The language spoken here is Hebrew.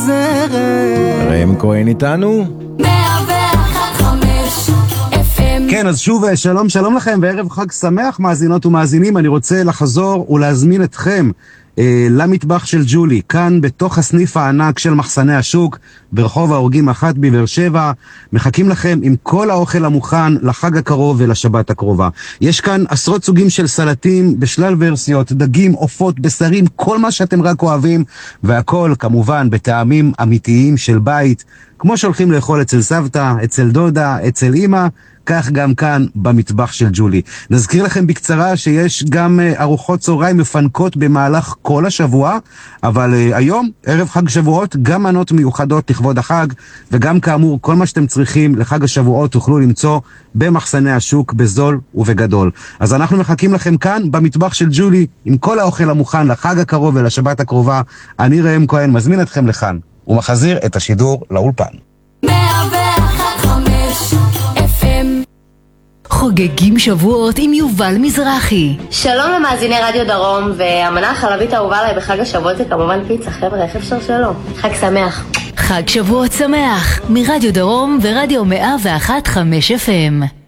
ראם כהן איתנו. 101.5 FM. כן, אז שוב שלום שלום לכם וערב חג שמח מאזינות ומאזינים. אני רוצה לחזור ולהזמין אתכם למטבח של ג'ולי, כאן בתוך הסניף הענק של מחסני השוק ברחוב ההורגים 1 בבאר שבע. מחכים לכם עם כל האוכל המוכן לחג הקרוב ולשבת הקרובה. יש כאן עשרות סוגים של סלטים בשלל ורסיות, דגים, עופות, בשרים, כל מה שאתם רק אוהבים, והכל כמובן בטעמים אמיתיים של בית, כמו שהולכים לאכול אצל סבתא, אצל דודה, אצל אמא, כך גם כאן במטבח של ג'ולי. נזכיר לכם בקצרה שיש גם ארוחות צהריים מפנקות במהלך כל השבוע, אבל היום, ערב חג שבועות, גם מנות מיוחדות לכבוד החג, וגם כאמור, כל מה שאתם צריכים לחג השבועות תוכלו למצוא במחסני השוק בזול ובגדול. אז אנחנו מחכים לכם כאן במטבח של ג'ולי, עם כל האוכל המוכן לחג הקרוב ולשבת הקרובה. אני ראם כהן, מזמין אתכם לכאן, ומחזיר את השידור לאולפן. 101.5 FM. חוגגים שבועות עם יובל מזרחי. שלום למאזיני רדיו דרום, והמנה החלבית האהובה עליי בחג השבועות זה כמובן פיצה. חבר'ה, איך אפשר שלא? חג שמח. חג שבועות שמח מרדיו דרום ורדיו 101.5 FM.